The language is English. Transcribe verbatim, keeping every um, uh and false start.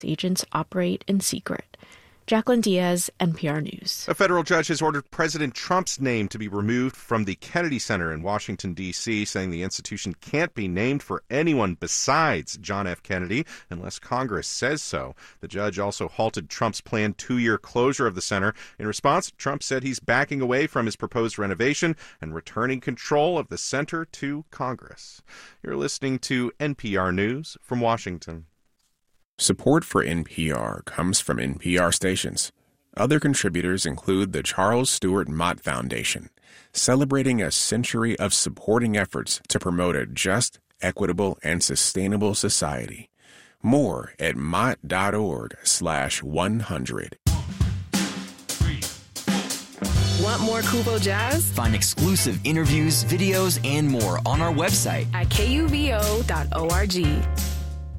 agents operate in secret. Jacqueline Diaz, N P R News. A federal judge has ordered President Trump's name to be removed from the Kennedy Center in Washington, D C, saying the institution can't be named for anyone besides John F. Kennedy unless Congress says so. The judge also halted Trump's planned two-year closure of the center. In response, Trump said he's backing away from his proposed renovation and returning control of the center to Congress. You're listening to N P R News from Washington. Support for N P R comes from N P R stations. Other contributors include the Charles Stewart Mott Foundation, celebrating a century of supporting efforts to promote a just, equitable, and sustainable society. More at mott.org slash 100. Want more Kubo Jazz? Find exclusive interviews, videos, and more on our website at K U V O dot org.